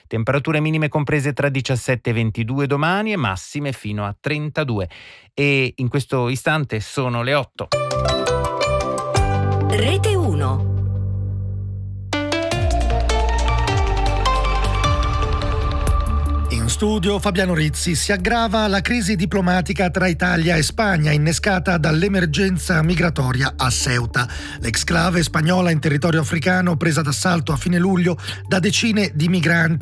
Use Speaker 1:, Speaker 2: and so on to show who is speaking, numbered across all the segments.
Speaker 1: Temperature minime comprese tra 17 e 22 domani e massime fino a 32. E in questo istante sono le 8.
Speaker 2: Rete 1.
Speaker 3: In studio Fabiano Rizzi. Si aggrava la crisi diplomatica tra Italia e Spagna, innescata dall'emergenza migratoria a Ceuta, l'exclave spagnola in territorio africano presa d'assalto a fine luglio da decine di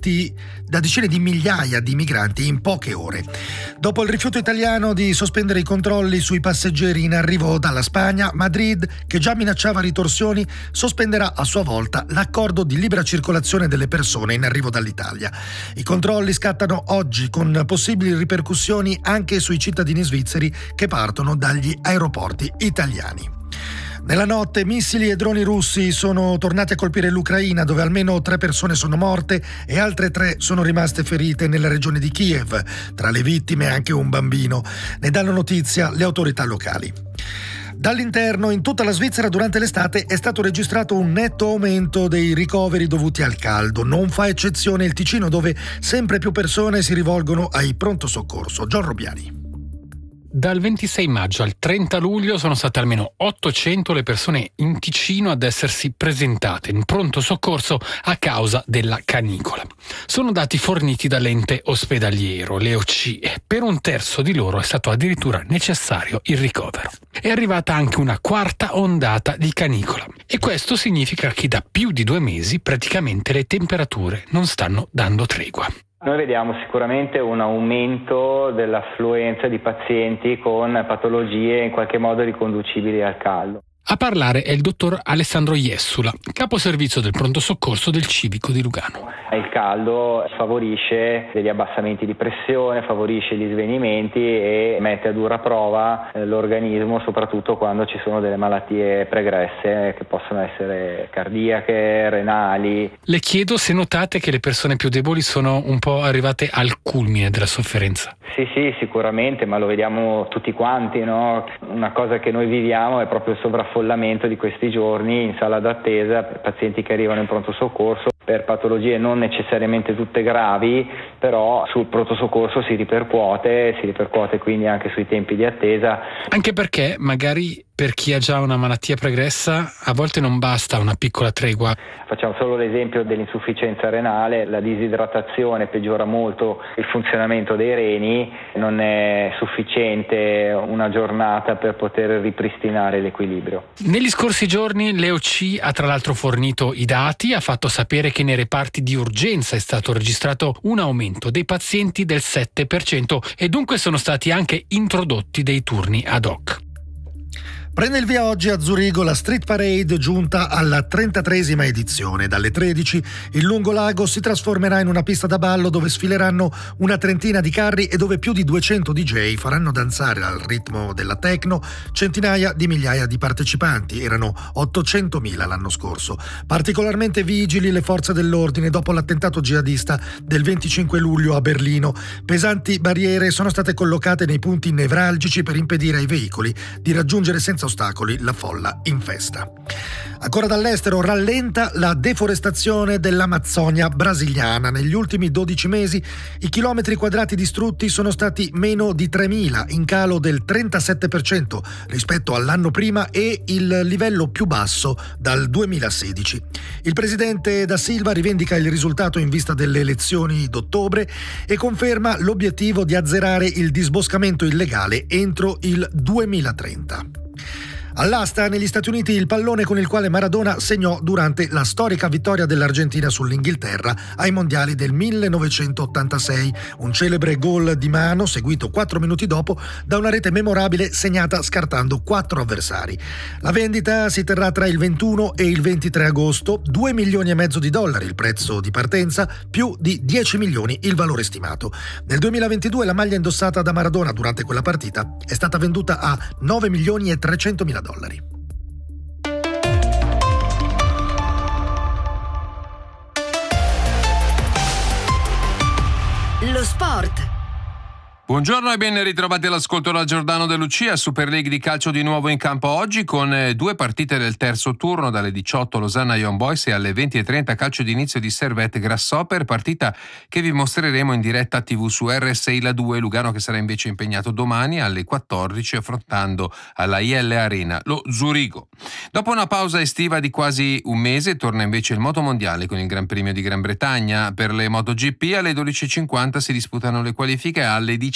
Speaker 3: migliaia di migranti in poche ore. Dopo il rifiuto italiano di sospendere i controlli sui passeggeri in arrivo dalla Spagna, Madrid, che già minacciava ritorsioni, sospenderà a sua volta l'accordo di libera circolazione delle persone in arrivo dall'Italia. I controlli scattano oggi, con possibili ripercussioni anche sui cittadini svizzeri che partono dagli aeroporti italiani. Nella notte missili e droni russi sono tornati a colpire l'Ucraina, dove almeno 3 persone sono morte e altre 3 sono rimaste ferite nella regione di Kiev. Tra le vittime anche un bambino. Ne danno notizia le autorità locali. Dall'interno, in tutta la Svizzera durante l'estate è stato registrato un netto aumento dei ricoveri dovuti al caldo. Non fa eccezione il Ticino, dove sempre più persone si rivolgono ai pronto soccorso. Gian Robbiani.
Speaker 4: Dal 26 maggio al 30 luglio sono state almeno 800 le persone in Ticino ad essersi presentate in pronto soccorso a causa della canicola. Sono dati forniti dall'ente ospedaliero, l'EOC. Per un terzo di loro è stato addirittura necessario il ricovero. È arrivata anche una quarta ondata di canicola e questo significa che da più di 2 mesi praticamente le temperature non stanno dando tregua.
Speaker 5: Noi vediamo sicuramente un aumento dell'affluenza di pazienti con patologie in qualche modo riconducibili al caldo.
Speaker 4: A parlare è il dottor Alessandro Jessula, capo servizio del pronto soccorso del Civico di Lugano.
Speaker 5: Il caldo favorisce degli abbassamenti di pressione, favorisce gli svenimenti e mette a dura prova l'organismo, soprattutto quando ci sono delle malattie pregresse che possono essere cardiache, renali.
Speaker 4: Le chiedo se notate che le persone più deboli sono un po' arrivate al culmine della sofferenza.
Speaker 5: Sì, sicuramente, ma lo vediamo tutti quanti, no? Una cosa che noi viviamo è proprio il sovraffollamento di questi giorni in sala d'attesa per pazienti che arrivano in pronto soccorso per patologie non necessariamente tutte gravi, però sul pronto soccorso si ripercuote quindi anche sui tempi di attesa.
Speaker 4: Anche perché magari per chi ha già una malattia pregressa a volte non basta una piccola tregua.
Speaker 5: Facciamo solo l'esempio dell'insufficienza renale, la disidratazione peggiora molto il funzionamento dei reni, non è sufficiente una giornata per poter ripristinare l'equilibrio.
Speaker 4: Negli scorsi giorni l'EOC ha tra l'altro fornito i dati, ha fatto sapere che nei reparti di urgenza è stato registrato un aumento dei pazienti del 7% e dunque sono stati anche introdotti dei turni ad hoc.
Speaker 3: Prende il via oggi a Zurigo la Street Parade, giunta alla 33esima edizione. Dalle 13 il lungolago si trasformerà in una pista da ballo dove sfileranno una trentina di carri e dove più di 200 DJ faranno danzare al ritmo della techno centinaia di migliaia di partecipanti. Erano 800.000 l'anno scorso. Particolarmente vigili le forze dell'ordine dopo l'attentato jihadista del 25 luglio a Berlino. Pesanti barriere sono state collocate nei punti nevralgici per impedire ai veicoli di raggiungere senza ostacoli la folla in festa. Ancora dall'estero, rallenta la deforestazione dell'Amazzonia brasiliana. Negli ultimi 12 mesi i chilometri quadrati distrutti sono stati meno di 3.000, in calo del 37% rispetto all'anno prima e il livello più basso dal 2016. Il presidente Da Silva rivendica il risultato in vista delle elezioni d'ottobre e conferma l'obiettivo di azzerare il disboscamento illegale entro il 2030. All'asta negli Stati Uniti il pallone con il quale Maradona segnò durante la storica vittoria dell'Argentina sull'Inghilterra ai mondiali del 1986, un celebre gol di mano seguito 4 minuti dopo da una rete memorabile segnata scartando 4 avversari. La vendita si terrà tra il 21 e il 23 agosto, $2,5 milioni di dollari il prezzo di partenza, più di 10 milioni il valore stimato. Nel 2022 la maglia indossata da Maradona durante quella partita è stata venduta a $9,3 milioni.
Speaker 2: Lo sport. Buongiorno e ben ritrovati all'ascolto da Giordano De Lucia. Super League di calcio di nuovo in campo oggi con 2 partite del terzo turno, dalle 18 Losanna Young Boys e alle 20:30 calcio d'inizio di Servette Grasshopper, partita che vi mostreremo in diretta TV su RSI La 2. Lugano che sarà invece impegnato domani alle 14 affrontando alla IL Arena lo Zurigo. Dopo una pausa estiva di quasi un mese torna invece il motomondiale con il Gran Premio di Gran Bretagna. Per le MotoGP alle 12:50 si disputano le qualifiche, alle 17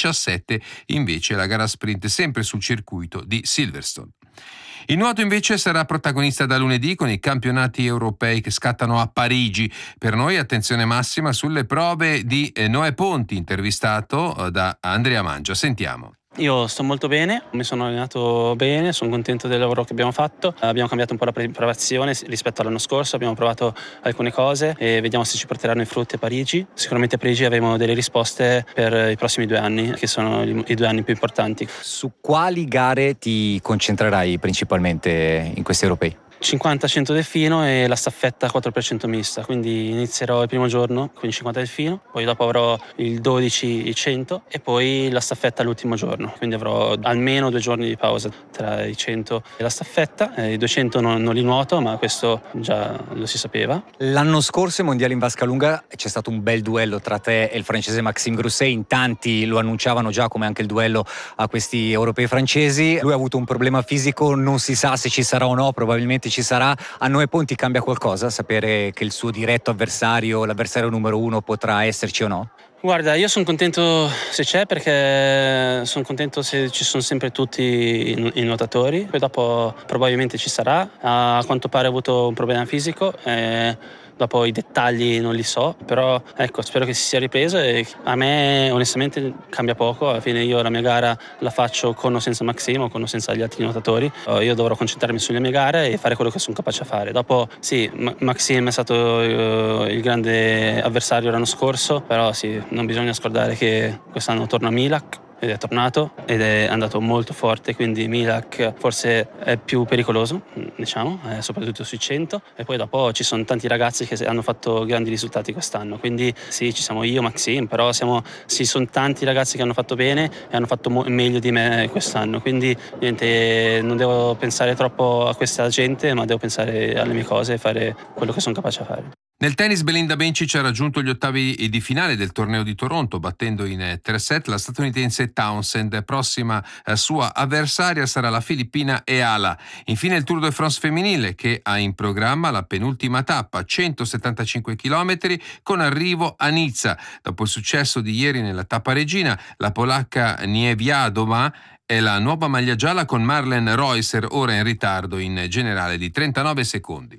Speaker 2: invece la gara sprint sempre sul circuito di Silverstone. Il nuoto invece sarà protagonista da lunedì con i campionati europei che scattano a Parigi. Per noi attenzione massima sulle prove di Noè Ponti, intervistato da Andrea Mangia. Sentiamo.
Speaker 6: Io sto molto bene, mi sono allenato bene, sono contento del lavoro che abbiamo fatto, abbiamo cambiato un po' la preparazione rispetto all'anno scorso, abbiamo provato alcune cose e vediamo se ci porteranno i frutti a Parigi. Sicuramente a Parigi avremo delle risposte per i prossimi 2 anni, che sono i 2 anni più importanti.
Speaker 7: Su quali gare ti concentrerai principalmente in questi europei?
Speaker 6: 50-100 delfino e la staffetta 4% mista, quindi inizierò il primo giorno, quindi 50 delfino, poi dopo avrò il 12-100 e poi la staffetta l'ultimo giorno, quindi avrò almeno 2 giorni di pausa tra i 100 e la staffetta. I 200 non li nuoto, ma questo già lo si sapeva.
Speaker 7: L'anno scorso ai mondiali in vasca lunga c'è stato un bel duello tra te e il francese Maxime Grousset, in tanti lo annunciavano già come anche il duello a questi europei francesi. Lui ha avuto un problema fisico, non si sa se ci sarà o no, probabilmente ci sarà. A Noè Ponti cambia qualcosa sapere che il suo diretto avversario, l'avversario numero 1, potrà esserci o no?
Speaker 6: Guarda, io sono contento se c'è, perché sono contento se ci sono sempre tutti i nuotatori. Poi dopo probabilmente ci sarà. A quanto pare ha avuto un problema fisico. Dopo i dettagli non li so, però ecco, spero che si sia ripreso e a me onestamente cambia poco. Alla fine io la mia gara la faccio con o senza Maxime o con o senza gli altri nuotatori. Io dovrò concentrarmi sulle mie gare e fare quello che sono capace a fare. Dopo sì, Maxime è stato il grande avversario l'anno scorso, però sì, non bisogna scordare che quest'anno torna Milak ed è tornato ed è andato molto forte, quindi Milak forse è più pericoloso, diciamo, soprattutto sui 100, e poi dopo ci sono tanti ragazzi che hanno fatto grandi risultati quest'anno, quindi sì, ci siamo io, Maxime, però sono tanti ragazzi che hanno fatto bene e hanno fatto meglio di me quest'anno, quindi niente, non devo pensare troppo a questa gente, ma devo pensare alle mie cose e fare quello che sono capace a fare.
Speaker 2: Nel tennis Belinda Bencic ha raggiunto gli ottavi di finale del torneo di Toronto, battendo in 3 set la statunitense Townsend. Prossima sua avversaria sarà la filippina Eala. Infine il Tour de France femminile, che ha in programma la penultima tappa, 175 km con arrivo a Nizza. Dopo il successo di ieri nella tappa regina, la polacca Niewiadoma è la nuova maglia gialla con Marlen Reusser ora in ritardo in generale di 39 secondi.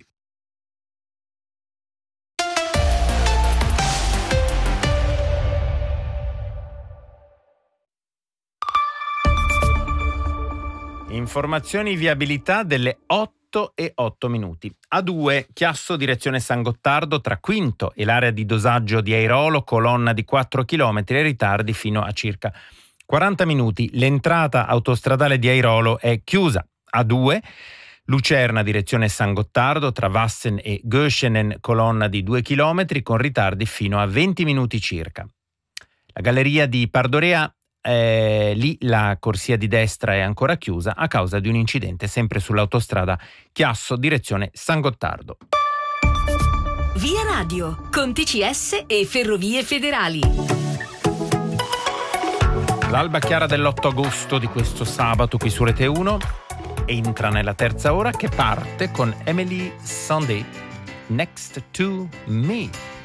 Speaker 1: Informazioni viabilità delle 8:08. A2 Chiasso direzione San Gottardo tra Quinto e l'area di dosaggio di Airolo, colonna di 4 km e ritardi fino a circa 40 minuti. L'entrata autostradale di Airolo è chiusa. A2 Lucerna direzione San Gottardo tra Vassen e Göschenen, colonna di 2 km con ritardi fino a 20 minuti circa. La galleria di Pardorea, lì la corsia di destra è ancora chiusa a causa di un incidente sempre sull'autostrada Chiasso direzione San Gottardo.
Speaker 8: Via Radio con TCS e Ferrovie Federali.
Speaker 1: L'alba chiara dell'8 agosto di questo sabato qui su Rete 1 entra nella terza ora, che parte con Emily Sandé, Next to Me.